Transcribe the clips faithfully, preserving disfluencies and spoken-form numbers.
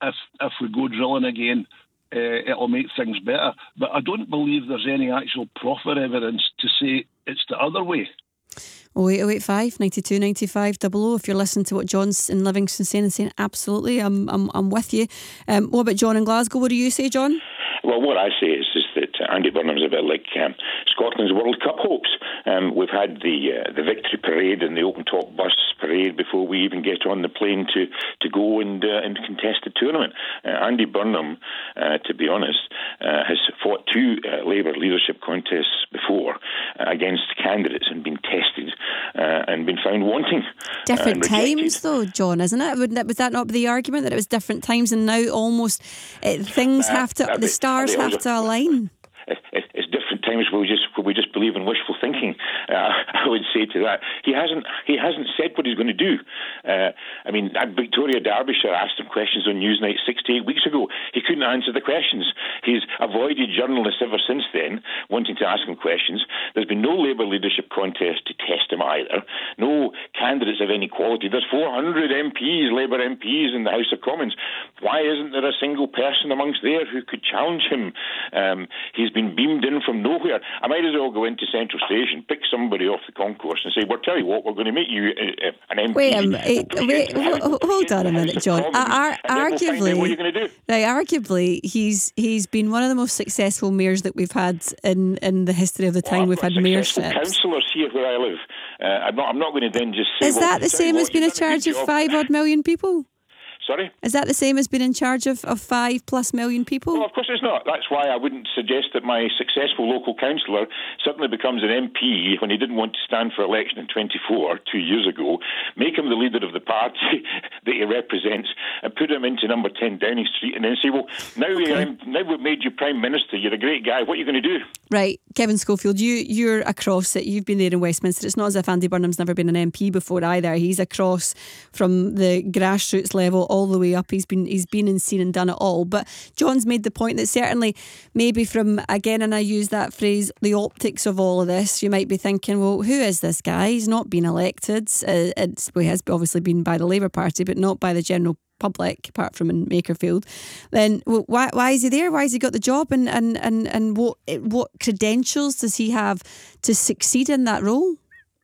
if if we go drilling again, uh, it'll make things better. But I don't believe there's any actual profit evidence to say it's the other way. oh eight oh eight five, nine two, nine five, double oh. If you're listening to what John's in Livingston saying and saying, absolutely, I'm I'm I'm with you. Um, what about John in Glasgow? What do you say, John? Well, what I say is, is that Andy Burnham's a bit like um, Scotland's World Cup hopes. Um, we've had the uh, the victory parade and the open top bus parade before we even get on the plane to, to go and uh, and contest the tournament. Uh, Andy Burnham, uh, to be honest, uh, has fought two uh, Labour leadership contests before uh, against candidates and been tested uh, and been found wanting. Different uh, times, though, John, isn't it? Wouldn't that, was that not the argument that it was different times, and now almost uh, things uh, have to, uh, the stars have to align? It's different times where we just where we just believe in wishful thinking. Uh, I would say to that, he hasn't he hasn't said what he's going to do. Uh, I mean, Victoria Derbyshire asked him questions on Newsnight six to eight weeks ago. He couldn't answer the questions. He's avoided journalists ever since then, wanting to ask him questions. There's been no Labour leadership contest to test him either. No candidates of any quality. There's four hundred M Ps, Labour M Ps in the House of Commons. Why isn't there a single person amongst there who could challenge him? Um, he's been beamed in from nowhere. I might as well go into Central Station, pick somebody off the concourse and say, well, tell you what, we're going to make you uh, an M P. Wait, um, wait, wait hold, hold on a minute, John. Ar- arguably, what you're going to do. Right, arguably, he's he's been one of the most successful mayors that we've had in, in the history of the time well, we've had mayorships. Councillors here where I live. Uh, I'm not. I'm not going to then just say. Is well, that the same as being in charge of five odd million people? Sorry? Is that the same as being in charge of, of five plus million people? Well, of course it's not. That's why I wouldn't suggest that my successful local councillor suddenly becomes an M P when he didn't want to stand for election in twenty-four, two years ago, make him the leader of the party that he represents and put him into number ten Downing Street and then say, well, now, okay. you're, now we've made you Prime Minister, you're a great guy, what are you going to do? Right, Kevin Schofield, you, you're across it. You've been there in Westminster. It's not as if Andy Burnham's never been an M P before either. He's across from the grassroots level all the way up. He's been he's been and seen and done it all. But John's made the point that certainly maybe from, again, and I use that phrase, the optics of all of this, you might be thinking, well, who is this guy? He's not been elected. Uh, it's, well, he has obviously been by the Labour Party, but not by the general public, apart from in Makerfield. Then well, why why is he there? Why has he got the job? And and, and, and what what credentials does he have to succeed in that role?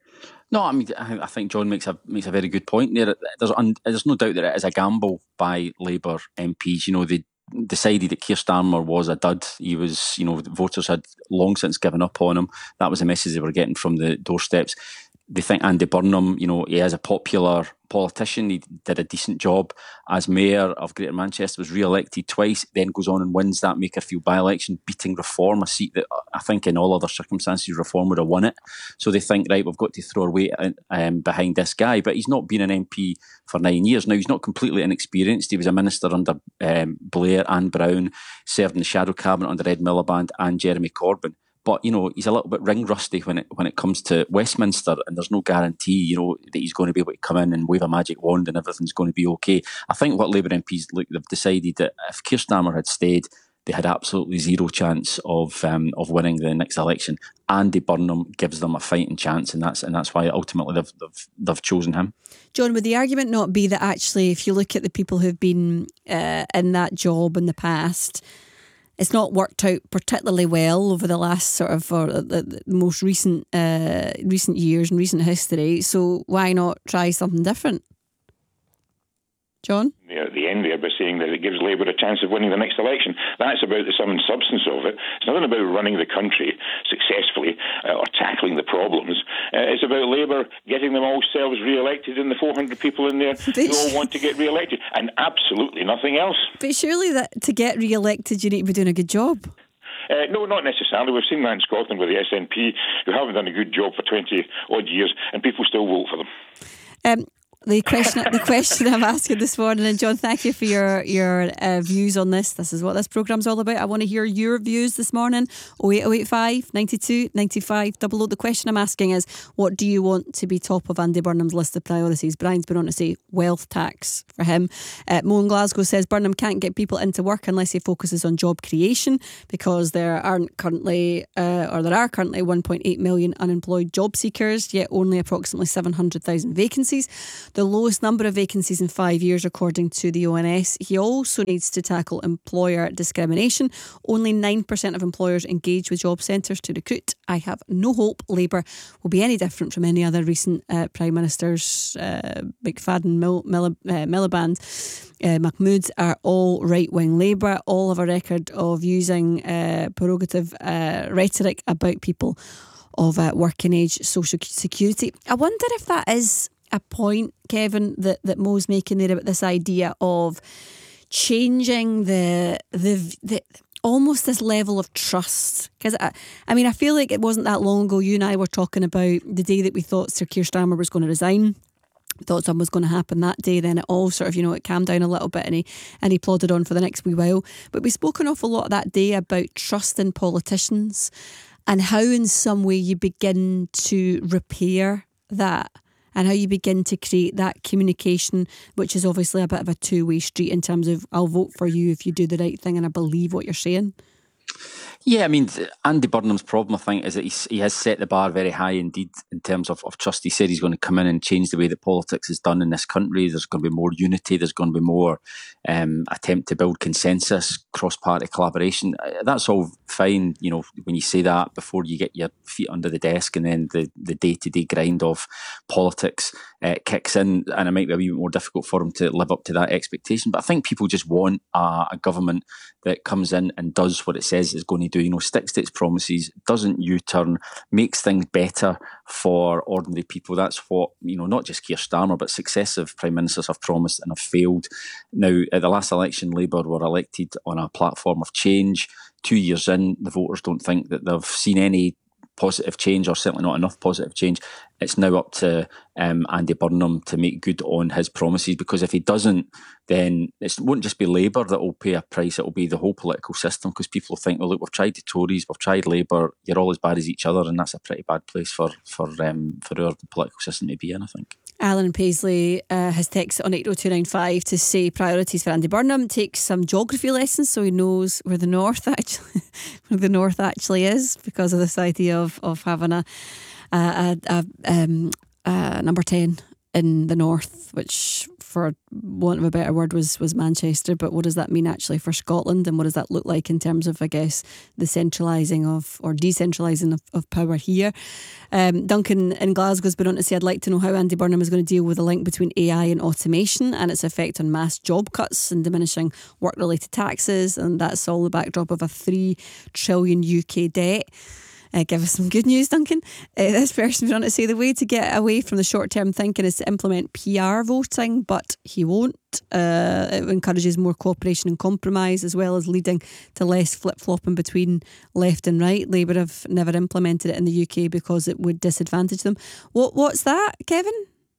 No, I mean, I think John makes a makes a very good point there. There's un, there's no doubt that it is a gamble by Labour M Ps. You know, they decided that Keir Starmer was a dud. He was, you know, voters had long since given up on him. That was the message they were getting from the doorsteps. They think Andy Burnham, you know, he is a popular politician. He did a decent job as mayor of Greater Manchester, was re-elected twice, then goes on and wins that Makerfield by-election, beating Reform, a seat that I think in all other circumstances Reform would have won it. So they think, right, we've got to throw our weight um, behind this guy. But he's not been an M P for nine years. Now, he's not completely inexperienced. He was a minister under um, Blair and Brown, served in the shadow cabinet under Ed Miliband and Jeremy Corbyn. But, you know, he's a little bit ring rusty when it when it comes to Westminster, and there's no guarantee, you know, that he's going to be able to come in and wave a magic wand and everything's going to be okay. I think what Labour M Ps, look, they've decided that if Keir Starmer had stayed, they had absolutely zero chance of um, of winning the next election. Andy Burnham gives them a fighting chance, and that's and that's why ultimately they've they've, they've chosen him. John, would the argument not be that actually, if you look at the people who've been uh, in that job in the past, it's not worked out particularly well over the last sort of, or the, the most recent uh, recent years and recent history. So why not try something different? John? At the end there by saying that it gives Labour a chance of winning the next election. That's about the sum and substance of it. It's nothing about running the country successfully uh, or tackling the problems. Uh, it's about Labour getting themselves re-elected and the four hundred people in there who all want to get re-elected, and absolutely nothing else. But surely that to get re-elected you need to be doing a good job. Uh, no, not necessarily. We've seen that in Scotland with the S N P, who haven't done a good job for twenty odd years, and people still vote for them. Um, The question, the question I'm asking this morning, and John, thank you for your your uh, views on this. This is what this programme's all about. I want to hear your views this morning. oh eight oh eight five, nine two, nine five, double oh. The question I'm asking is, what do you want to be top of Andy Burnham's list of priorities? Brian's been on to say wealth tax for him. Uh, Mo in Glasgow says Burnham can't get people into work unless he focuses on job creation, because there aren't currently, uh, or there are currently one point eight million unemployed job seekers, yet only approximately seven hundred thousand vacancies. the lowest number of vacancies in five years, according to the O N S. He also needs to tackle employer discrimination. Only nine percent of employers engage with job centres to recruit. I have no hope Labour will be any different from any other recent uh, Prime Ministers. Uh, McFadden, Mil- Mil- uh, Miliband, uh, Mahmood are all right-wing Labour. All have a record of using uh, prerogative uh, rhetoric about people of uh, working age social security. I wonder if that is a point, Kevin, that, that Mo's making there about this idea of changing the the, the almost this level of trust. Because I, I mean, I feel like it wasn't that long ago you and I were talking about the day that we thought Sir Keir Starmer was going to resign. Thought something was going to happen that day. Then it all sort of, you know, it calmed down a little bit, and he and he plodded on for the next wee while. But we spoke an awful lot that day about trust in politicians and how in some way you begin to repair that, and how you begin to create that communication, which is obviously a bit of a two-way street in terms of I'll vote for you if you do the right thing and I believe what you're saying. Yeah, I mean, Andy Burnham's problem, I think, is that he's, he has set the bar very high indeed in terms of, of trust. He said he's going to come in and change the way that politics is done in this country. There's going to be more unity. There's going to be more um, attempt to build consensus, cross-party collaboration. That's all fine, you know, when you say that before you get your feet under the desk and then the, the day-to-day grind of politics uh, kicks in, and it might be a wee bit more difficult for him to live up to that expectation. But I think people just want a, a government that comes in and does what it says it's going to do, you know, sticks to its promises, doesn't U-turn, makes things better for ordinary people. That's what, you know, not just Keir Starmer, but successive Prime Ministers have promised and have failed. Now, at the last election, Labour were elected on a platform of change. Two years in, the voters don't think that they've seen any positive change, or certainly not enough positive change. It's now up to um, Andy Burnham to make good on his promises, because if he doesn't, then it won't just be Labour that will pay a price, it will be the whole political system, because people will think, well, look, we've tried the Tories, we've tried Labour, you're all as bad as each other, and that's a pretty bad place for for um, for our political system to be in, I think. Alan Paisley uh, has texted on eight oh two nine five to say priorities for Andy Burnham: take some geography lessons so he knows where the north actually where the north actually is, because of this idea of of having a a, a, a um, uh, number ten in the north, which, for want of a better word, was was Manchester. But what does that mean actually for Scotland, and what does that look like in terms of, I guess, the centralising of or decentralising of, of power here? Um, Duncan in Glasgow's been on to say, I'd like to know how Andy Burnham is going to deal with the link between A I and automation and its effect on mass job cuts and diminishing work-related taxes, and that's all the backdrop of a three trillion U K debt. Uh, give us some good news, Duncan. Uh, this person went on to say the way to get away from the short-term thinking is to implement P R voting, but he won't. Uh, it encourages more cooperation and compromise, as well as leading to less flip-flopping between left and right. Labour have never implemented it in the U K because it would disadvantage them. What What's that, Kevin?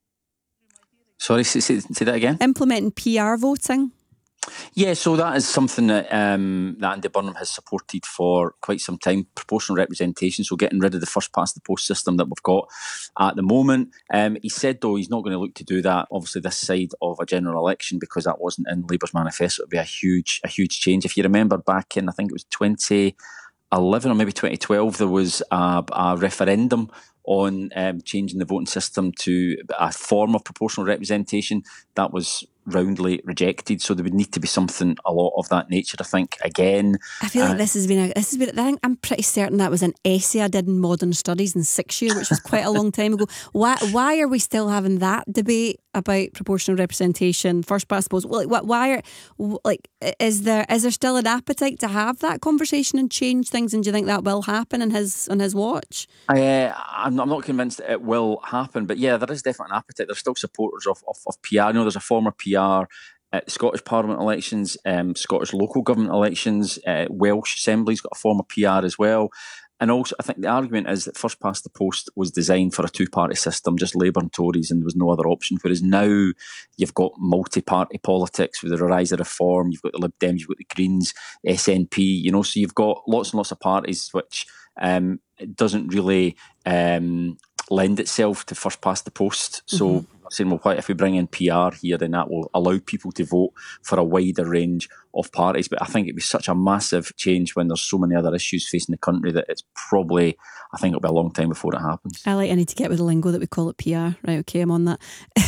Sorry, say, say, say that again. Implementing P R voting. Yeah, so that is something that um, that Andy Burnham has supported for quite some time, proportional representation, so getting rid of the first past the post system that we've got at the moment. Um, he said, though, he's not going to look to do that, obviously, this side of a general election, because that wasn't in Labour's manifesto. It would be a huge, a huge change. If you remember back in, I think it was twenty eleven or maybe twenty twelve, there was a, a referendum on um, changing the voting system to a form of proportional representation. That was roundly rejected, so there would need to be something a lot of that nature, I think. Again, I feel uh, like this has been a, this has been I think I'm pretty certain that was an essay I did in modern studies in sixth year, which was quite a long time ago. Why why are we still having that debate about proportional representation, first past the post? Well, like, why are like is there is there still an appetite to have that conversation and change things, and do you think that will happen on his on his watch? Uh, I'm, not, I'm not convinced that it will happen, but yeah, there is definitely an appetite. There's still supporters of, of, of P R. I know there's a former P R at the Scottish Parliament elections, um, Scottish local government elections, uh, Welsh Assembly's got a former P R as well. And also, I think the argument is that first past the post was designed for a two-party system, just Labour and Tories, and there was no other option. Whereas now you've got multi-party politics with the rise of Reform, you've got the Lib Dems, you've got the Greens, S N P, you know, so you've got lots and lots of parties, which um, doesn't really um, lend itself to first past the post. So mm-hmm. saying, well, what if we bring in P R here, then that will allow people to vote for a wider range of parties. But I think it'd be such a massive change when there's so many other issues facing the country that it's probably, I think it'll be a long time before it happens. I like I need to get with the lingo that we call it P R. Right, okay, I'm on that.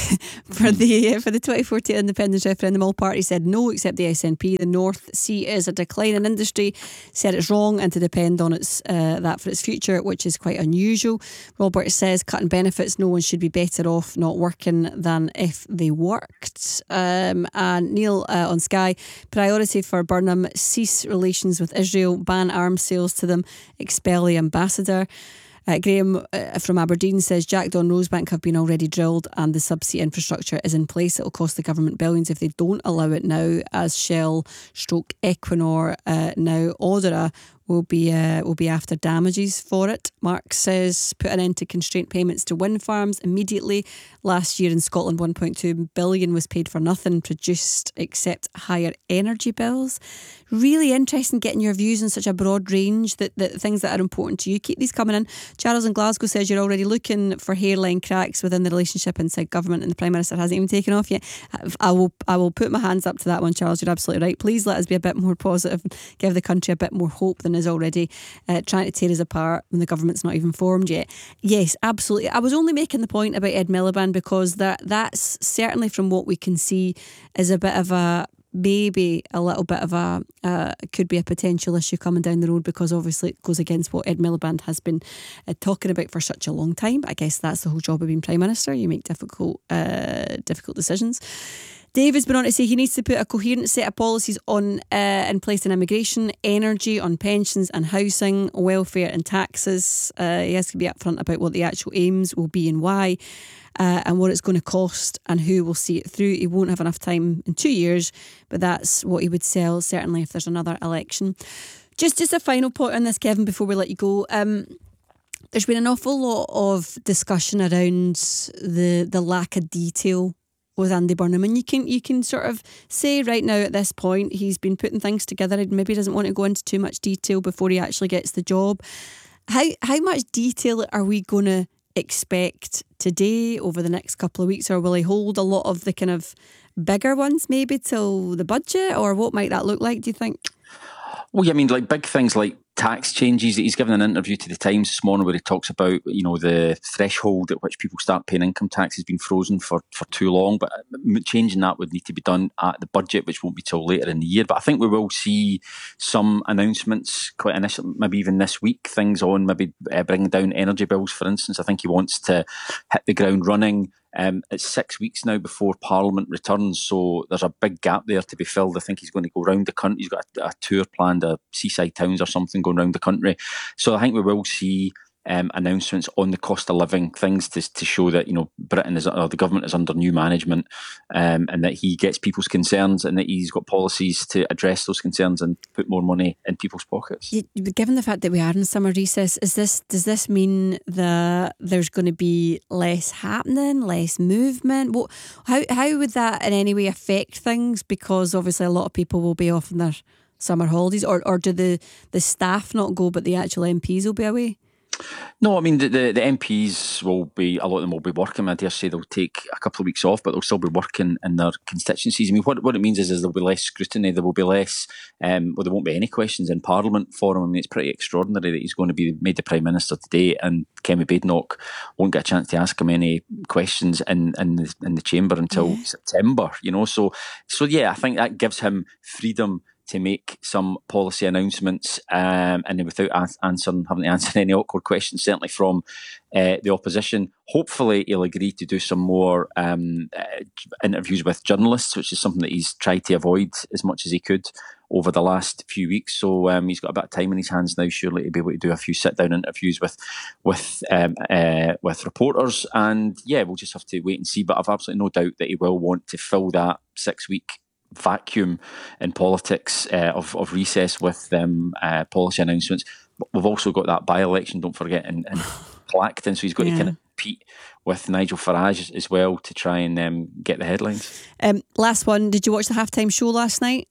for the for the twenty fourteen independence referendum, all parties said no except the S N P. The North see it as a decline in industry, said it's wrong and to depend on its uh, that for its future, which is quite unusual. Robert says cutting benefits, no one should be better off not working than if they worked. Um, and Neil uh, on Sky, priority for Burnham, cease relations with Israel, ban arms sales to them, expel the ambassador. Uh, Graham uh, from Aberdeen says Jackdaw and Rosebank have been already drilled and the subsea infrastructure is in place. It will cost the government billions if they don't allow it now, as Shell stroke Equinor uh, now Audera will be uh, will be after damages for it. Mark says put an end to constraint payments to wind farms immediately. Last year in Scotland one point two billion was paid for nothing produced except higher energy bills. Really interesting getting your views on such a broad range, that, that things that are important to you. Keep these coming in. Charles in Glasgow says you're already looking for hairline cracks within the relationship inside government and the Prime Minister hasn't even taken off yet. I will I will put my hands up to that one, Charles. You're absolutely right. Please let us be a bit more positive and give the country a bit more hope than is already uh, trying to tear us apart when the government's not even formed yet. Yes, absolutely. I was only making the point about Ed Miliband because that that's certainly, from what we can see, is a bit of a maybe a little bit of a uh, could be a potential issue coming down the road, because obviously it goes against what Ed Miliband has been uh, talking about for such a long time. But I guess that's the whole job of being Prime Minister. You make difficult uh, difficult decisions. David's been on to say he needs to put a coherent set of policies on uh, in place on immigration, energy, on pensions and housing, welfare and taxes. Uh, he has to be upfront about what the actual aims will be and why, uh, and what it's going to cost and who will see it through. He won't have enough time in two years, but that's what he would sell, certainly if there's another election. Just, just a final point on this, Kevin, before we let you go. Um, there's been an awful lot of discussion around the the lack of detail with Andy Burnham, and you can you can sort of say right now at this point he's been putting things together. He maybe doesn't want to go into too much detail before he actually gets the job. How how much detail are we going to expect today over the next couple of weeks, or will he hold a lot of the kind of bigger ones maybe till the budget, or what might that look like, do you think? Well, yeah, I mean, like big things like tax changes. He's given an interview to the Times this morning where he talks about, you know, the threshold at which people start paying income tax has been frozen for, for too long, but changing that would need to be done at the budget, which won't be till later in the year. But I think we will see some announcements quite initially, maybe even this week, things on maybe uh, bringing down energy bills, for instance. I think he wants to hit the ground running. Um, it's six weeks now before Parliament returns, so there's a big gap there to be filled. I think he's going to go round the country. He's got a, a tour planned, a seaside towns or something going round the country. So I think we will see um, announcements on the cost of living, things to to show that, you know, Britain is, or the government is under new management, um, and that he gets people's concerns and that he's got policies to address those concerns and put more money in people's pockets. You, given the fact that we are in summer recess, is this does this mean that there's going to be less happening, less movement? What, how how would that in any way affect things? Because obviously a lot of people will be off on their summer holidays, or or do the the staff not go, but the actual M Ps will be away? No, I mean, the, the, the M Ps will be, a lot of them will be working. I dare say they'll take a couple of weeks off, but they'll still be working in their constituencies. I mean, what, what it means is, is there'll be less scrutiny, there will be less, um, well, there won't be any questions in Parliament for him. I mean, it's pretty extraordinary that he's going to be made the Prime Minister today and Kemi Badenoch won't get a chance to ask him any questions in, in, the, in the chamber until yeah. September, you know. So, so yeah, I think that gives him freedom to make some policy announcements, um, and then without answering, having to answer any awkward questions, certainly from uh, the opposition. Hopefully he'll agree to do some more um, uh, interviews with journalists, which is something that he's tried to avoid as much as he could over the last few weeks. So um, he's got a bit of time in his hands now, surely, to be able to do a few sit-down interviews with with um, uh, with reporters. And yeah, we'll just have to wait and see. But I've absolutely no doubt that he will want to fill that six-week vacuum in politics uh, of, of recess with um, uh, policy announcements. But we've also got that by-election, don't forget, in, in Clacton, so he's got yeah. to kind of compete with Nigel Farage as well to try and um, get the headlines. Um, last one, did you watch the halftime show last night?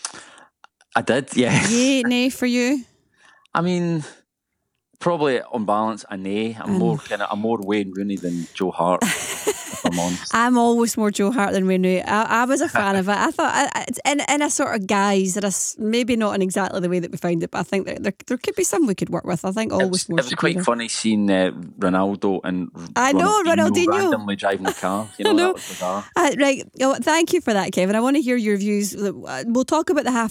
I did, yeah. Yay, nay for you? I mean, probably on balance, a nay. I'm um, more kind of, I'm more Wayne Rooney than Joe Hart. for months. I'm always more Joe Hart than Wayne Rooney. I, I was a fan of it. I thought, I, I- in, in a sort of guise, that is maybe not in exactly the way that we found it, but I think that there, there could be some we could work with. I think It always was, more it was quite superior. funny seeing uh, Ronaldo and I know, Ronaldinho. randomly driving a car. You know, I know. that was bizarre. Uh, right, oh, thank you for that, Kevin. I want to hear your views. We'll talk about the half